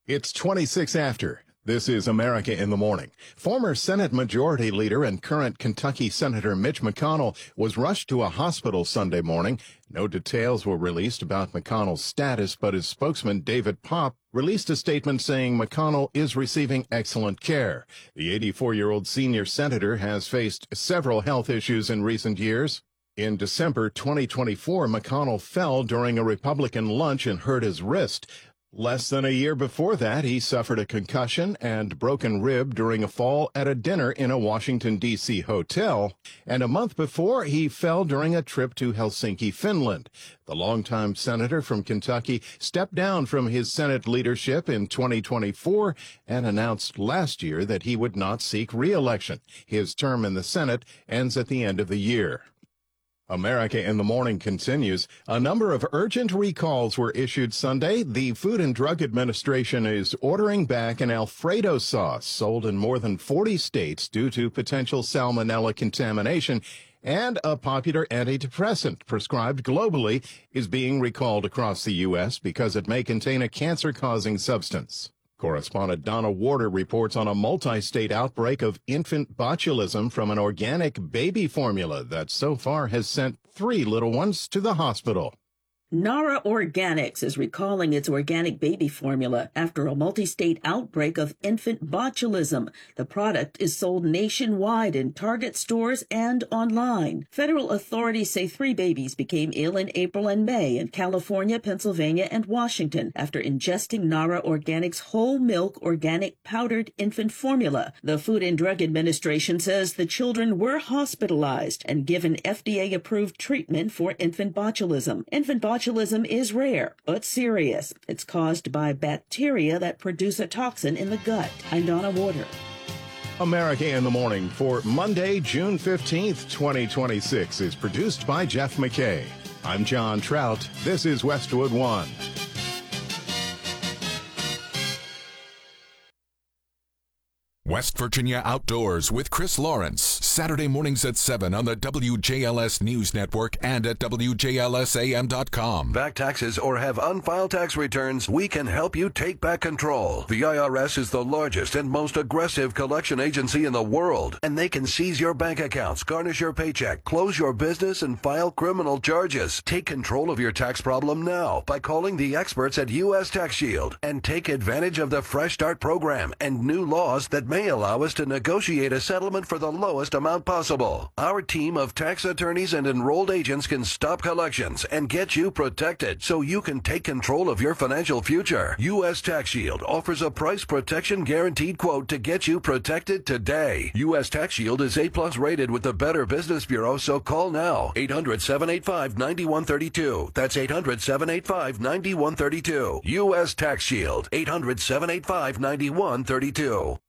It's 26 after. This is America in the Morning. Former Senate Majority Leader and current Kentucky Senator Mitch McConnell was rushed to a hospital Sunday morning. No details were released about McConnell's status, but his spokesman, David Popp, released a statement saying McConnell is receiving excellent care. The 84-year-old senior senator has faced several health issues in recent years. In December 2024, McConnell fell during a Republican lunch and hurt his wrist. Less than a year before that, he suffered a concussion and broken rib during a fall at a dinner in a Washington, D.C. hotel. And a month before, he fell during a trip to Helsinki, Finland. The longtime senator from Kentucky stepped down from his Senate leadership in 2024 and announced last year that he would not seek re-election. His term in the Senate ends at the end of the year. America in the Morning continues. A number of urgent recalls were issued Sunday. The Food and Drug Administration is ordering back an Alfredo sauce sold in more than 40 states due to potential salmonella contamination, and a popular antidepressant prescribed globally is being recalled across the U.S. because it may contain a cancer-causing substance. Correspondent Donna Warder reports on a multi-state outbreak of infant botulism from an organic baby formula that so far has sent 3 little ones to the hospital. Nara Organics is recalling its organic baby formula after a multi-state outbreak of infant botulism. The product is sold nationwide in Target stores and online. Federal authorities say 3 babies became ill in April and May in California, Pennsylvania, and Washington after ingesting Nara Organics whole milk organic powdered infant formula. The Food and Drug Administration says the children were hospitalized and given FDA-approved treatment for infant botulism. Infant botulism is rare, but serious. It's caused by bacteria that produce a toxin in the gut. I'm Donna Warder. America in the Morning for Monday, June 15th, 2026 is produced by Jeff McKay. I'm John Trout. This is Westwood One. West Virginia Outdoors with Chris Lawrence, Saturday mornings at 7 on the WJLS News Network and at WJLSAM.com. Back taxes or have unfiled tax returns, we can help you take back control. The IRS is the largest and most aggressive collection agency in the world, and they can seize your bank accounts, garnish your paycheck, close your business, and file criminal charges. Take control of your tax problem now by calling the experts at U.S. Tax Shield and take advantage of the Fresh Start program and new laws that may allow us to negotiate a settlement for the lowest amount possible. Our team of tax attorneys and enrolled agents can stop collections and get you protected so you can take control of your financial future. U.S. Tax Shield offers a price protection guaranteed quote to get you protected today. U.S. Tax Shield is A+ rated with the Better Business Bureau, so call now. 800-785-9132. That's 800-785-9132. U.S. Tax Shield. 800-785-9132.